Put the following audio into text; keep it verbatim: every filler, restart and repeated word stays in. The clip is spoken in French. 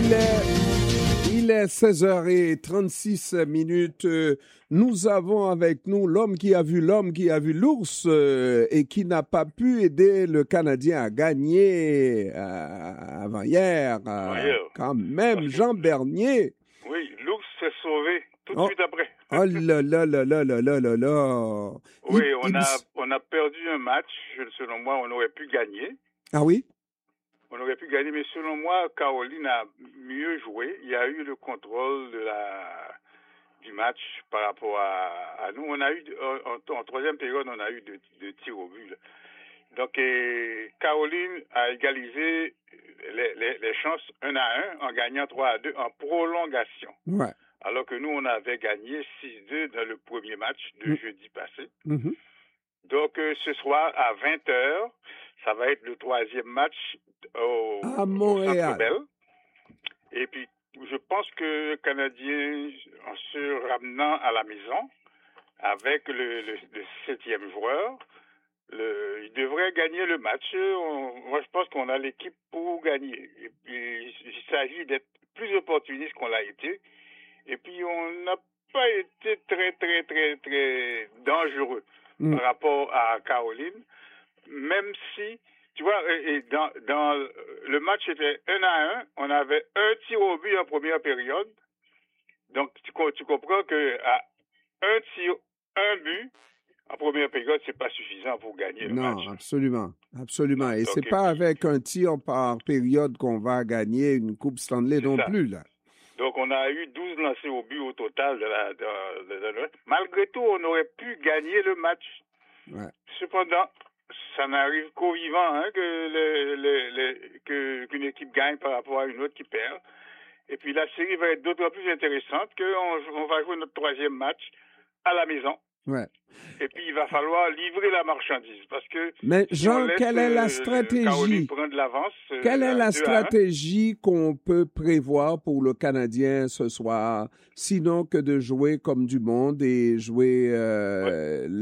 Il est, il est seize heures trente-six minutes. Nous avons avec nous l'homme qui a vu l'homme qui a vu l'ours euh, et qui n'a pas pu aider le Canadien à gagner euh, avant-hier. Euh, Ouais, quand même, parce que- Jean Bernier. Oui, l'ours s'est sauvé tout de Oh. suite après. Oh là là là là là là là là. Oui, Il- on il- a, on a perdu un match. Selon moi, on aurait pu gagner. Ah oui? On aurait pu gagner, mais selon moi, Caroline a mieux joué. Il y a eu le contrôle de la, du match par rapport à, à nous. On a eu, en, en- en troisième période, on a eu deux de tirs au but. Là. Donc, et Caroline a égalisé les, les, les chances un à un en gagnant trois à deux en prolongation. Ouais. Alors que nous, on avait gagné six deux dans le premier match de Mm. jeudi passé. Mhm. Donc, euh, ce soir, à vingt heures, ça va être le troisième match au, À au Montréal. Centre Bell. Et puis, je pense que le Canadien, en se ramenant à la maison, avec le, le, le septième joueur, le, il devrait gagner le match. On- moi, je pense qu'on a l'équipe pour gagner. Et puis, il s'agit d'être plus opportuniste qu'on l'a été. Et puis, on n'a pas été très, très, très, très dangereux Mm. par rapport à Caroline, même si, tu vois, et, et dans, dans le match était un à un, on avait un tir au but en première période. Donc, tu, co- tu comprends que à un tir, un but, en première période, c'est pas suffisant pour gagner le Non, match. absolument. Absolument. Non, Et donc, c'est et pas puis- avec un tir par période qu'on va gagner une Coupe Stanley C'est non ça. plus, là. Donc, on a eu douze lancés au but au total. De la, de, de- de- de- Malgré tout, on aurait pu gagner le match. Ouais. Cependant, ça n'arrive qu'au vivant hein, que le, le, le- que, qu'une équipe gagne par rapport à une autre qui perd. Et puis, la série va être d'autant plus intéressante qu'on on va jouer notre troisième match à la maison. Ouais. Et puis, il va falloir livrer la marchandise. Parce que Mais si Jean, on laisse, quelle est la euh, stratégie? Caroline prendre l'avance, euh, Quelle est à la deux à un, stratégie qu'on peut prévoir pour le Canadien ce soir, sinon que de jouer comme du monde et jouer euh,